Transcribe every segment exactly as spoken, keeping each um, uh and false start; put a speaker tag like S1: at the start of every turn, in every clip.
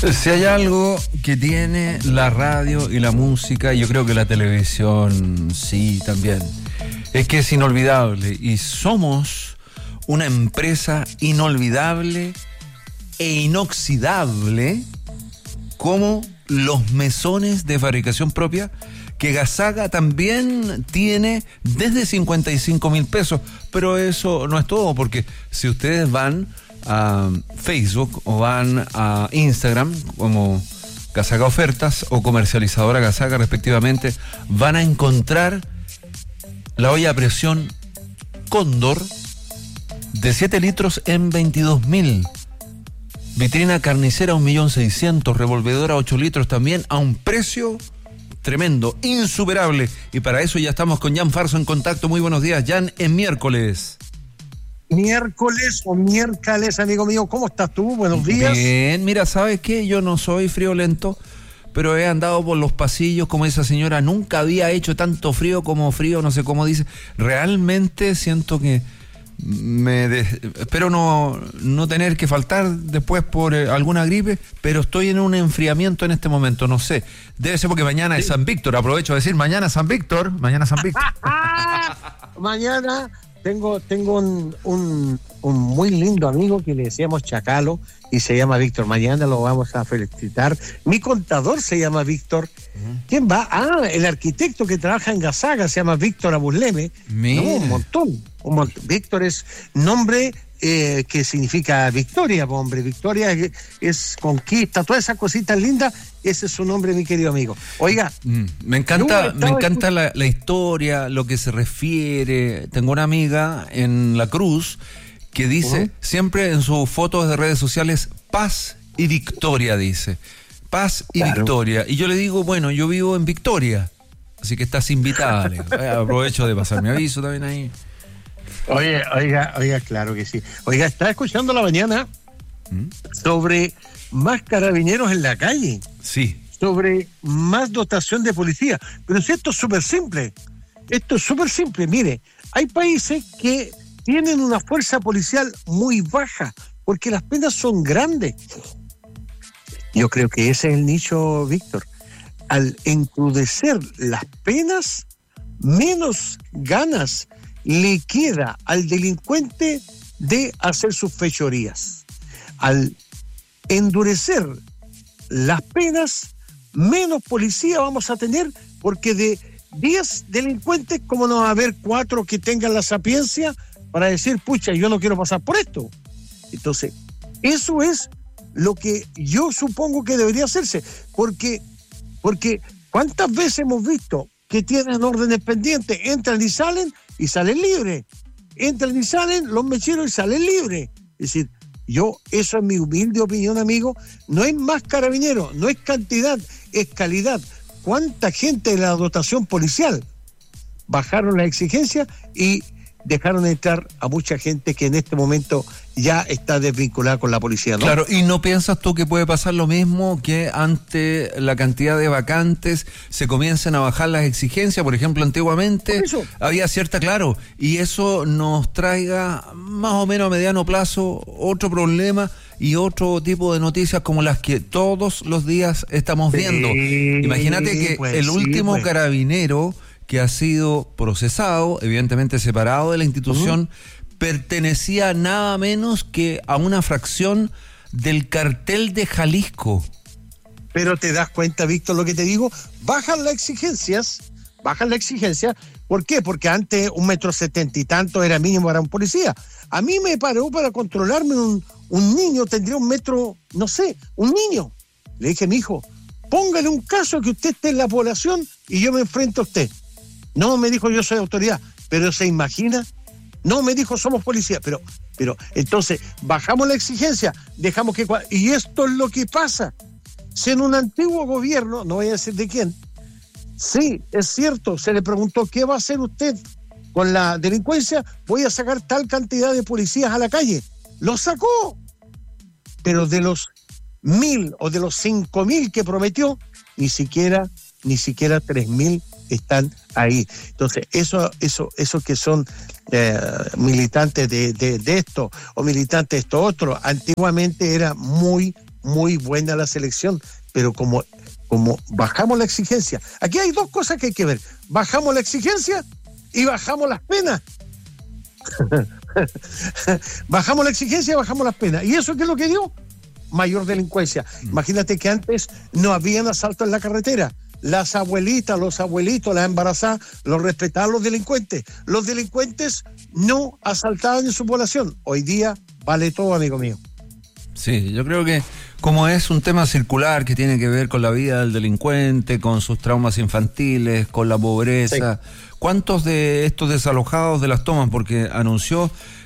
S1: Si hay algo que tiene la radio y la música, yo creo que la televisión sí también, es que es inolvidable y somos una empresa inolvidable e inoxidable como los mesones de fabricación propia que Gazaga también tiene desde cincuenta y cinco mil pesos, pero eso no es todo, porque si ustedes van a Facebook o van a Instagram como Gazaga Ofertas o Comercializadora Gazaga respectivamente, van a encontrar la olla a presión Cóndor de siete litros en veintidós mil, vitrina carnicera un millón seiscientos, revolvedora ocho litros también a un precio tremendo, insuperable. Y para eso ya estamos con Jan Farso en contacto. Muy buenos días, Jan, en miércoles.
S2: Miércoles o miércoles, amigo mío, ¿cómo estás tú? Buenos días.
S1: Bien, mira, ¿sabes qué? Yo no soy friolento, pero he andado por los pasillos como esa señora. Nunca había hecho tanto frío como frío, no sé cómo dice. Realmente siento que me de... espero no, no tener que faltar después por eh, alguna gripe, pero estoy en un enfriamiento en este momento, no sé. Debe ser porque mañana sí. es San Víctor. Aprovecho de decir, mañana San Víctor, mañana San Víctor.
S2: Mañana... Tengo, tengo un, un, un muy lindo amigo que le decíamos Chacalo y se llama Víctor. Mañana lo vamos a felicitar. Mi contador se llama Víctor. Uh-huh. ¿Quién va? Ah, el arquitecto que trabaja en Gazaga se llama Víctor Abusleme. No, un montón, un montón. Víctor es nombre eh, que significa victoria, hombre. Victoria es, es conquista, todas esas cositas lindas. Ese es su nombre, mi querido amigo. Oiga,
S1: mm, me encanta, me encanta la, la historia, lo que se refiere. Tengo una amiga en La Cruz que dice, uh-huh. siempre en sus fotos de redes sociales, paz y victoria, dice. Paz y claro. victoria. Y yo le digo, bueno, yo vivo en Victoria, así que estás invitada. Le digo. Aprovecho de pasar mi aviso también ahí.
S2: Oye, oiga, oiga, claro que sí. Oiga, estaba escuchando la mañana ¿Mm? sobre más carabineros en la calle.
S1: Sí.
S2: Sobre más dotación de policía. Pero si esto es súper simple. Esto es súper simple. Mire, hay países que tienen una fuerza policial muy baja porque las penas son grandes. Yo creo que ese es el nicho, Víctor. Al encrudecer las penas, menos ganas le queda al delincuente de hacer sus fechorías. Al endurecer las penas, menos policía vamos a tener, porque de diez delincuentes, ¿cómo no va a haber cuatro que tengan la sapiencia para decir, pucha, yo no quiero pasar por esto? Entonces, eso es lo que yo supongo que debería hacerse, porque, porque ¿cuántas veces hemos visto que tienen órdenes pendientes, entran y salen y salen libres? Entran y salen los mecheros y salen libres. Es decir, yo, eso es mi humilde opinión, amigo, no es más carabineros, no es cantidad, es calidad. ¿Cuánta gente de la dotación policial bajaron la exigencia y dejaron entrar a mucha gente que en este momento ya está desvinculada con la policía, ¿no?
S1: Claro, ¿y no piensas tú que puede pasar lo mismo, que ante la cantidad de vacantes se comiencen a bajar las exigencias? Por ejemplo, antiguamente había cierta, claro, y eso nos traiga más o menos a mediano plazo otro problema y otro tipo de noticias como las que todos los días estamos viendo. Sí, imagínate que pues, el último sí, pues. carabinero que ha sido procesado, evidentemente separado de la institución, uh-huh. pertenecía nada menos que a una fracción del cartel de Jalisco.
S2: Pero te das cuenta, Víctor, lo que te digo, bajan las exigencias, bajan las exigencias. ¿Por qué? Porque antes un metro setenta y tanto era mínimo para un policía. A mí me paró para controlarme un, un niño, tendría un metro, no sé, un niño. Le dije, mijo, póngale un caso que usted esté en la población y yo me enfrento a usted. No, me dijo, yo soy autoridad, pero se imagina, no, me dijo, somos policía, pero, pero, entonces, bajamos la exigencia, dejamos que, y esto es lo que pasa. Si en un antiguo gobierno, no voy a decir de quién, sí, es cierto, se le preguntó, ¿qué va a hacer usted con la delincuencia? Voy a sacar tal cantidad de policías a la calle. Lo sacó, pero de los mil o de los cinco mil que prometió, ni siquiera, ni siquiera tres mil están ahí. Entonces, eso, eso, eso que son eh, militantes de, de, de esto o militantes de esto otro, antiguamente era muy muy buena la selección, pero como, como bajamos la exigencia, aquí hay dos cosas que hay que ver, bajamos la exigencia y bajamos las penas. Bajamos la exigencia y bajamos las penas. ¿Y eso qué es lo que dio? Mayor delincuencia. Imagínate que antes no habían asaltos en la carretera. Las abuelitas, los abuelitos, las embarazadas, los respetaban los delincuentes. Los delincuentes no asaltaban en su población. Hoy día vale todo, amigo mío.
S1: Sí, yo creo que como es un tema circular que tiene que ver con la vida del delincuente, con sus traumas infantiles, con la pobreza, sí. ¿Cuántos de estos desalojados de las toman? Porque anunció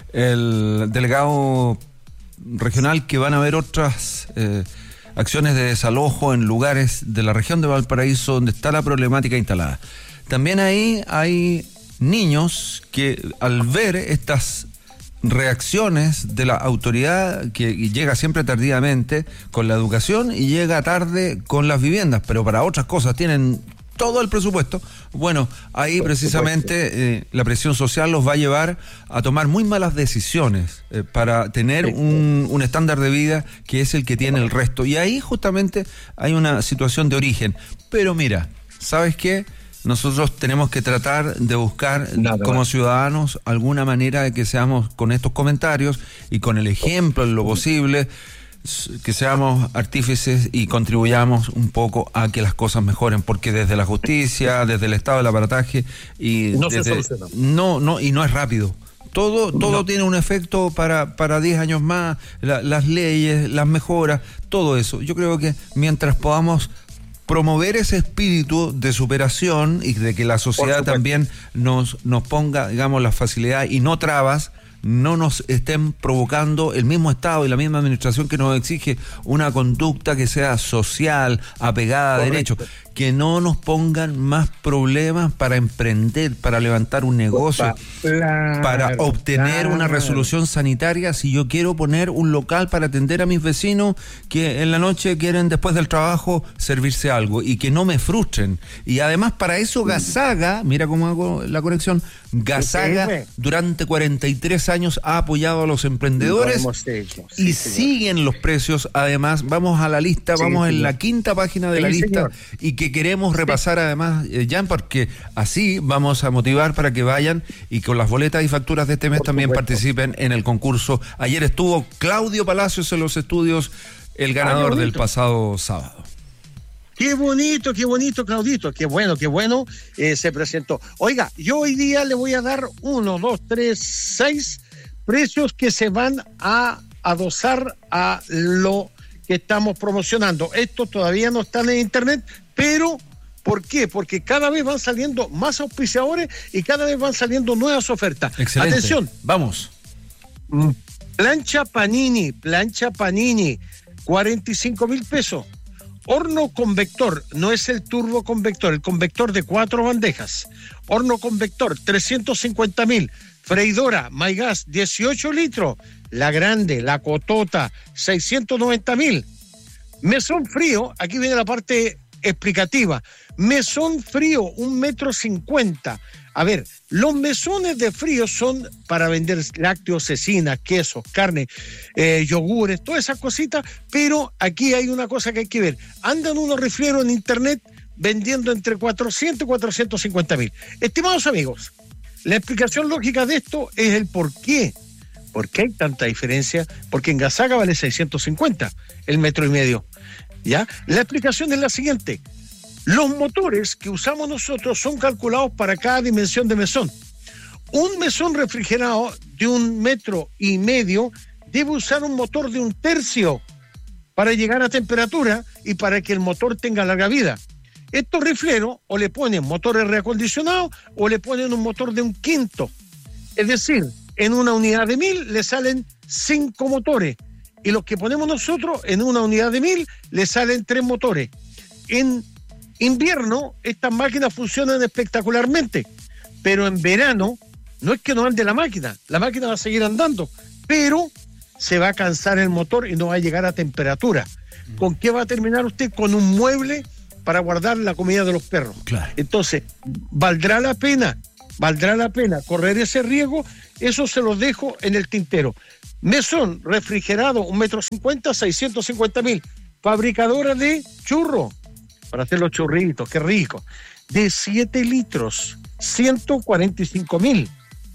S1: el delegado regional que van a haber otras eh, acciones de desalojo en lugares de la región de Valparaíso donde está la problemática instalada. También ahí hay niños que al ver estas reacciones de la autoridad que llega siempre tardíamente con la educación y llega tarde con las viviendas, pero para otras cosas tienen todo el presupuesto, bueno, ahí precisamente eh, la presión social los va a llevar a tomar muy malas decisiones eh, para tener un, un estándar de vida que es el que tiene el resto, y ahí justamente hay una situación de origen. Pero mira, ¿sabes qué? Nosotros tenemos que tratar de buscar Nada como más. ciudadanos alguna manera de que seamos, con estos comentarios y con el ejemplo en lo posible, que seamos artífices y contribuyamos un poco a que las cosas mejoren, porque desde la justicia, desde el estado del aparataje y
S2: no
S1: desde,
S2: se soluciona.
S1: no, no, y no es rápido. Todo, todo no. tiene un efecto para, para diez años más, la, las leyes, las mejoras, todo eso. Yo creo que mientras podamos promover ese espíritu de superación y de que la sociedad también nos, nos ponga, digamos, la facilidad y no trabas, no nos estén provocando el mismo Estado y la misma administración que nos exige una conducta que sea social, apegada a derechos, que no nos pongan más problemas para emprender, para levantar un negocio, claro, para obtener claro. una resolución sanitaria. Si yo quiero poner un local para atender a mis vecinos que en la noche quieren después del trabajo servirse algo y que no me frustren. Y además para eso Gasaga, mira cómo hago la conexión, Gasaga durante cuarenta y tres años ha apoyado a los emprendedores y siguen los precios. Además, vamos a la lista, vamos en la quinta página de la lista y que queremos repasar además, eh, Jan, porque así vamos a motivar para que vayan y con las boletas y facturas de este mes también participen en el concurso. Ayer estuvo Claudio Palacios en los estudios, el ganador ah, del pasado sábado.
S2: Qué bonito, qué bonito, Claudito, qué bueno, qué bueno, eh, se presentó. Oiga, yo hoy día le voy a dar uno, dos, tres, seis precios que se van a adosar a lo que estamos promocionando. Estos todavía no están en internet, pero ¿por qué? Porque cada vez van saliendo más auspiciadores y cada vez van saliendo nuevas ofertas.
S1: Excelente.
S2: Atención.
S1: Vamos.
S2: Plancha Panini, plancha Panini, cuarenta y cinco mil pesos. Horno convector, no es el turbo convector, el convector de cuatro bandejas. Horno convector, trescientos cincuenta mil. Freidora, MyGas, dieciocho litros. La grande, la cotota, seiscientos noventa mil. Mesón frío, aquí viene la parte explicativa. Mesón frío, un metro cincuenta. A ver, los mesones de frío son para vender lácteos, cecinas, quesos, carne, eh, yogures, todas esas cositas, pero aquí hay una cosa que hay que ver. Andan unos rifleros en internet vendiendo entre cuatrocientos y cuatrocientos cincuenta mil. Estimados amigos, la explicación lógica de esto es el por qué. ¿Por qué hay tanta diferencia? Porque en Gasaga vale seiscientos cincuenta el metro y medio. ¿Ya? La explicación es la siguiente. Los motores que usamos nosotros son calculados para cada dimensión de mesón. Un mesón refrigerado de un metro y medio debe usar un motor de un tercio para llegar a temperatura y para que el motor tenga larga vida. Estos rifleros o le ponen motores reacondicionados o le ponen un motor de un quinto. Es decir, en una unidad de mil le salen cinco motores y los que ponemos nosotros en una unidad de mil le salen tres motores. En invierno estas máquinas funcionan espectacularmente, pero en verano no es que no ande la máquina, la máquina va a seguir andando, pero se va a cansar el motor y no va a llegar a temperatura. ¿Con qué va a terminar usted? Con un mueble para guardar la comida de los perros.
S1: Claro.
S2: Entonces, valdrá la pena, valdrá la pena correr ese riesgo Eso se los dejo en el tintero. Mesón, refrigerado, un metro cincuenta, seiscientos cincuenta mil. Fabricadora de churro, para hacer los churritos, qué rico. De siete litros, ciento cuarenta y cinco mil.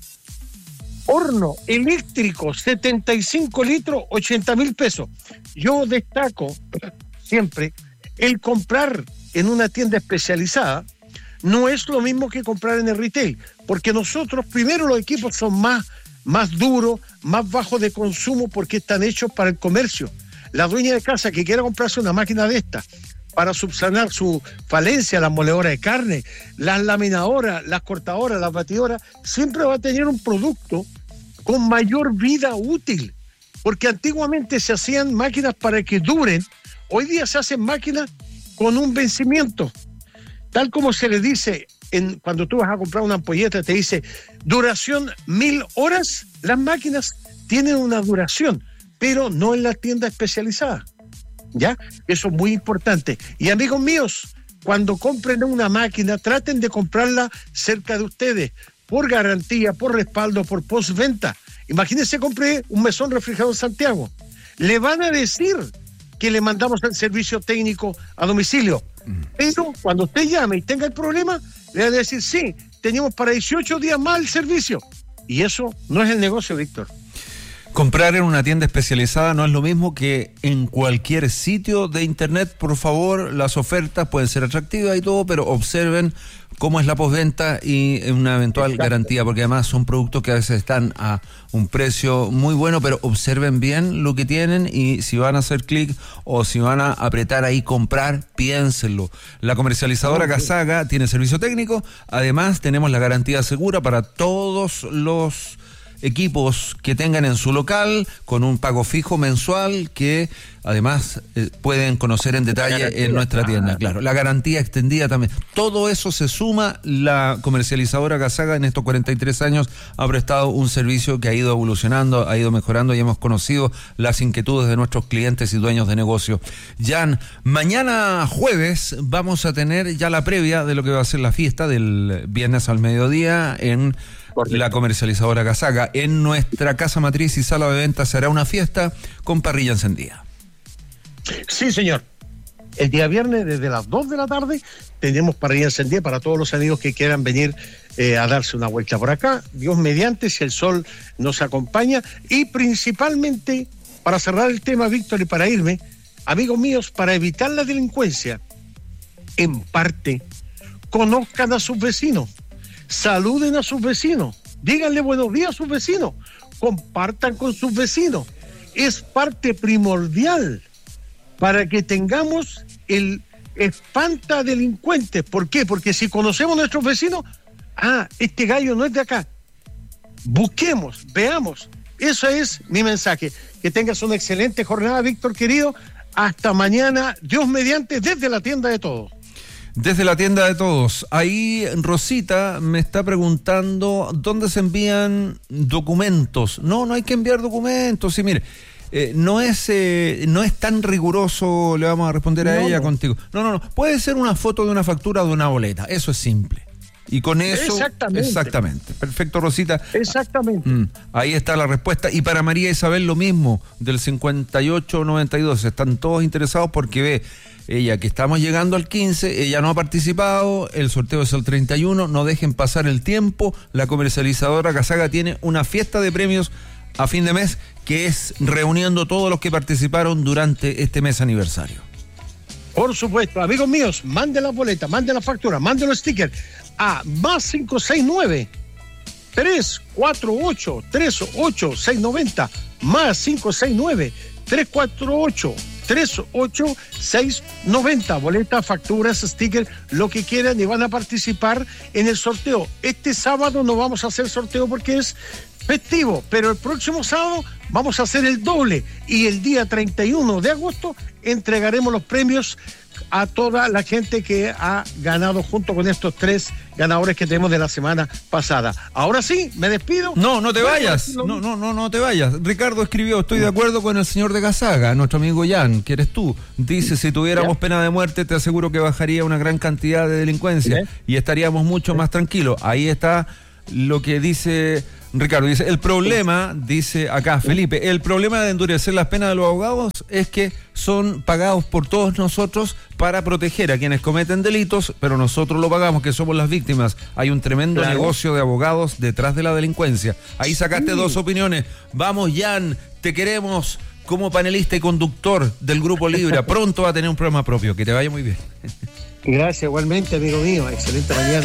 S2: Horno eléctrico, setenta y cinco litros, ochenta mil pesos. Yo destaco siempre el comprar en una tienda especializada. No es lo mismo que comprar en el retail, porque nosotros, primero, los equipos son más, más duros, más bajos de consumo, porque están hechos para el comercio. La dueña de casa que quiera comprarse una máquina de esta para subsanar su falencia, las moledoras de carne, las laminadoras, las cortadoras, las batidoras, siempre va a tener un producto con mayor vida útil, porque antiguamente se hacían máquinas para que duren, hoy día se hacen máquinas con un vencimiento. Tal como se le dice en, cuando tú vas a comprar una ampolleta, te dice duración mil horas. Las máquinas tienen una duración, pero no en la tienda especializada. ¿Ya? Eso es muy importante. Y amigos míos, cuando compren una máquina, traten de comprarla cerca de ustedes, por garantía, por respaldo, por postventa. Imagínense, compré un mesón refrigerado en Santiago. Le van a decir que le mandamos el servicio técnico a domicilio. Pero cuando usted llame y tenga el problema, le va a decir, sí, tenemos para dieciocho días más el servicio. Y eso no es el negocio, Víctor.
S1: Comprar en una tienda especializada no es lo mismo que en cualquier sitio de internet. Por favor, las ofertas pueden ser atractivas y todo, pero observen cómo es la postventa y una eventual Exacto. garantía, porque además son productos que a veces están a un precio muy bueno, pero observen bien lo que tienen y si van a hacer clic o si van a apretar ahí comprar, piénsenlo. La comercializadora Casaga tiene servicio técnico, además tenemos la garantía segura para todos los equipos que tengan en su local, con un pago fijo mensual que además eh, pueden conocer en detalle en nuestra tienda, claro. La garantía extendida también. Todo eso se suma. La comercializadora Casaga en estos cuarenta y tres años ha prestado un servicio que ha ido evolucionando, ha ido mejorando y hemos conocido las inquietudes de nuestros clientes y dueños de negocio. Jan, mañana jueves vamos a tener ya la previa de lo que va a ser la fiesta del viernes al mediodía en Correcto. La comercializadora Casaga. En nuestra casa matriz y sala de ventas se hará una fiesta con parrilla encendida.
S2: Sí, señor. El día viernes, desde las dos de la tarde, tenemos parrilla encendida para todos los amigos que quieran venir eh, a darse una vuelta por acá. Dios mediante, si el sol nos acompaña. Y principalmente, para cerrar el tema, Víctor, y para irme, amigos míos, para evitar la delincuencia, en parte, conozcan a sus vecinos. Saluden a sus vecinos, díganle buenos días a sus vecinos, compartan con sus vecinos. Es parte primordial para que tengamos el espantadelincuentes. ¿Por qué? Porque si conocemos a nuestros vecinos, ah, este gallo no es de acá. Busquemos, veamos. Eso es mi mensaje. Que tengas una excelente jornada, Víctor querido. Hasta mañana, Dios mediante, desde la tienda de todos.
S1: Desde la tienda de todos. Ahí Rosita me está preguntando dónde se envían documentos. No, no hay que enviar documentos. Sí, mire, eh, no es eh, no es tan riguroso, le vamos a responder a no, ella no. contigo. No, no, no. Puede ser una foto de una factura de una boleta. Eso es simple. Y con eso...
S2: Exactamente.
S1: Exactamente. Perfecto, Rosita.
S2: Exactamente.
S1: Mm, ahí está la respuesta. Y para María Isabel lo mismo, del cincuenta y ocho noventa y dos. Están todos interesados porque ve... Ella, que estamos llegando al quince, ella no ha participado, el sorteo es el treinta y uno, no dejen pasar el tiempo. La comercializadora Casaga tiene una fiesta de premios a fin de mes que es reuniendo todos los que participaron durante este mes aniversario.
S2: Por supuesto, amigos míos, manden la boleta, manden la factura, manden los stickers a más cinco seis nueve, tres cuatro ocho, tres ocho seis nueve cero, más cinco seis nueve, tres cuatro ocho, tres ocho seis nueve cero, boletas, facturas, stickers, lo que quieran, y van a participar en el sorteo. Este sábado no vamos a hacer sorteo porque es festivo, pero el próximo sábado vamos a hacer el doble y el día treinta y uno de agosto entregaremos los premios a toda la gente que ha ganado junto con estos tres ganadores que tenemos de la semana pasada. Ahora sí, me despido.
S1: No, no te vayas. No, no, no, no te vayas. Ricardo escribió, estoy de acuerdo con el señor de Casaga, nuestro amigo Jan, que eres tú. Dice, si tuviéramos pena de muerte, te aseguro que bajaría una gran cantidad de delincuencia y estaríamos mucho más tranquilos. Ahí está lo que dice Ricardo dice, el problema, dice acá Felipe, el problema de endurecer las penas de los abogados es que son pagados por todos nosotros para proteger a quienes cometen delitos, pero nosotros lo pagamos, que somos las víctimas. Hay un tremendo claro. negocio de abogados detrás de la delincuencia. Ahí sacaste sí. dos opiniones. Vamos, Jan, te queremos como panelista y conductor del Grupo Libra. Pronto va a tener un programa propio. Que te vaya muy bien.
S2: Gracias, igualmente, amigo mío. Excelente mañana.